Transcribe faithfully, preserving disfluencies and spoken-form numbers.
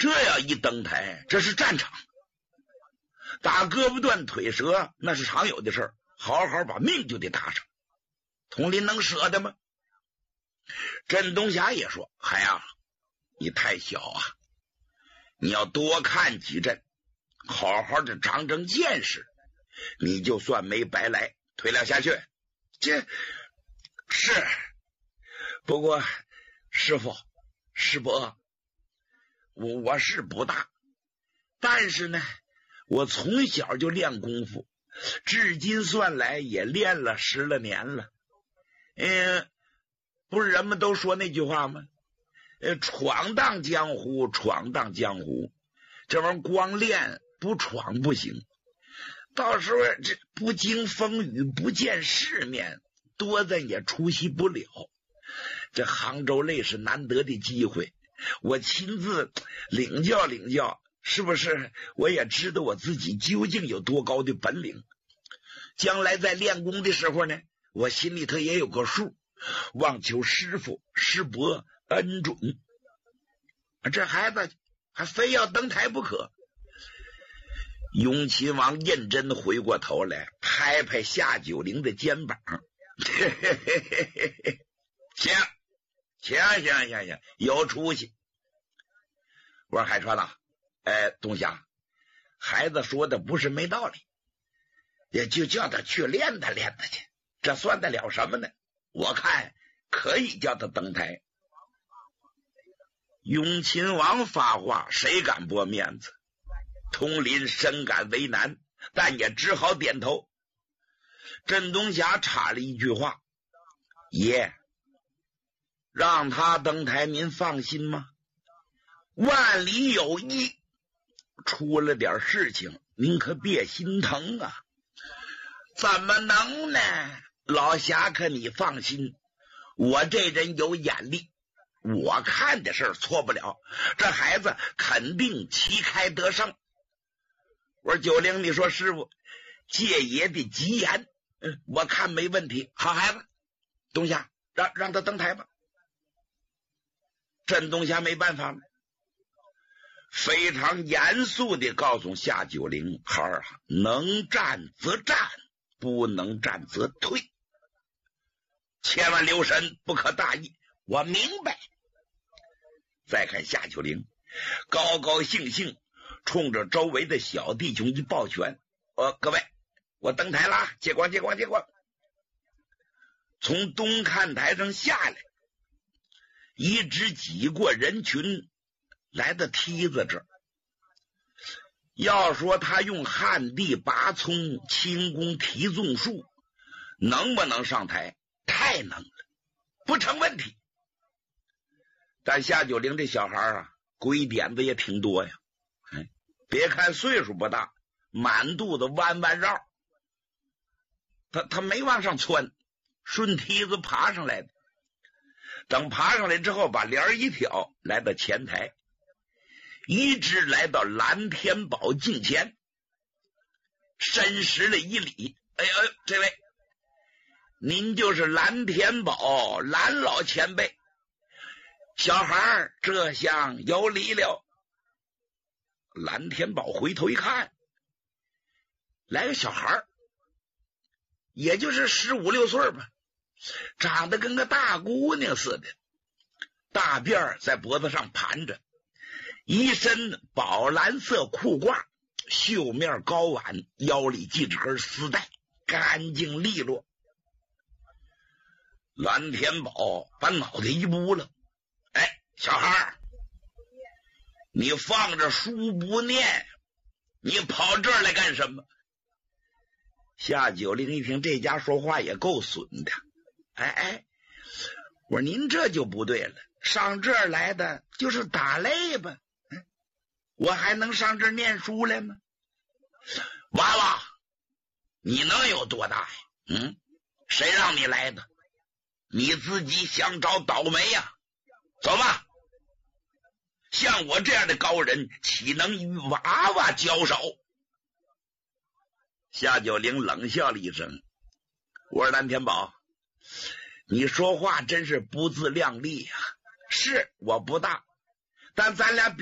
这要一登台，这是战场，打胳膊断腿折那是常有的事儿，好好把命就得搭上。佟林能舍得吗？镇东霞也说：海洋，你太小啊，你要多看几阵，好好的长长见识，你就算没白来。退了下去。这是，不过师傅师伯，我我是不大，但是呢我从小就练功夫，至今算来也练了十来年了。嗯，不是人们都说那句话吗？呃，闯荡江湖，闯荡江湖，这玩意儿光练不闯不行。到时候这不经风雨，不见世面，多咱也出席不了。这杭州类是难得的机会，我亲自领教领教，是不是？我也知道我自己究竟有多高的本领。将来在练功的时候呢，我心里头也有个数，望求师傅师伯恩准。这孩子还非要登台不可。雍亲王认真回过头来，拍拍夏九龄的肩膀，嘿嘿嘿嘿嘿嘿，行行行行行，有出息。我说海川啊，哎，东霞，孩子说的不是没道理，也就叫他去练他练他去，这算得了什么呢？我看可以叫他登台。雍亲王发话，谁敢驳面子？佟林深感为难，但也只好点头。镇东霞插了一句话：爷，让他登台您放心吗？万里有一，出了点事情您可别心疼啊。怎么能呢？老侠客你放心，我这人有眼力，我看的事儿错不了，这孩子肯定旗开得胜。我说九龄，你说师傅借爷的吉言，嗯，我看没问题。好孩子，东霞，让让他登台吧。镇东霞没办法了，非常严肃地告诉夏九龄：孩儿啊，能战则战，不能战则退，千万留神，不可大意。我明白。再看夏九龄，高高兴兴冲着周围的小弟兄一抱拳：呃，各位，我登台了，接光接光接光。从东看台上下来，一直挤过人群，来到梯子这儿。要说他用旱地拔葱、轻功提纵术，能不能上台？太能了，不成问题。但夏九龄这小孩啊，鬼点子也挺多呀。哎，别看岁数不大，满肚子弯弯绕，他他没往上窜，顺梯子爬上来的。等爬上来之后，把帘一挑，来到前台，一直来到蓝天宝近前，深施了一礼：哎呦，这位，您就是蓝天宝蓝老前辈，小孩这厢有礼了。蓝天宝回头一看，来个小孩，也就是十五六岁吧，长得跟个大姑娘似的，大辫在脖子上盘着，一身宝蓝色裤褂，绣面高挽，腰里系着根丝带，干净利落。蓝天宝把脑袋一捂了：哎，小孩，你放着书不念，你跑这儿来干什么？夏九龄一听这家说话也够损的，哎哎，我说您这就不对了，上这儿来的就是打擂吧？嗯，我还能上这儿念书来吗？娃娃，你能有多大呀？嗯，谁让你来的？你自己想找倒霉呀？走吧。像我这样的高人，岂能与娃娃交手？夏九龄冷笑了一声：我说蓝天宝，你说话真是不自量力呀、啊！是我不大，但咱俩比